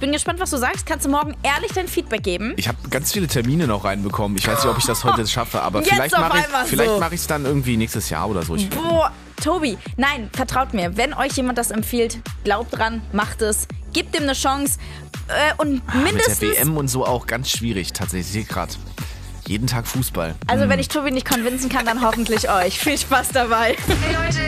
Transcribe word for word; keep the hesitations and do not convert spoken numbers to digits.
bin gespannt, was du sagst. Kannst du morgen ehrlich dein Feedback geben? Ich habe ganz viele Termine noch reinbekommen. Ich weiß nicht, ob ich das heute schaffe, aber Jetzt vielleicht auf mache ich einmal vielleicht so. mache ich es dann irgendwie nächstes Jahr oder so. Ich, Boah, Tobi, nein, vertraut mir. Wenn euch jemand das empfiehlt, glaubt dran, macht es. Gebt ihm eine Chance. Äh, und mindestens... Mit der W M und so auch ganz schwierig tatsächlich. Ich sehe gerade jeden Tag Fußball. Also wenn ich Tobi nicht convincen kann, dann hoffentlich euch. Viel Spaß dabei. Hey Leute.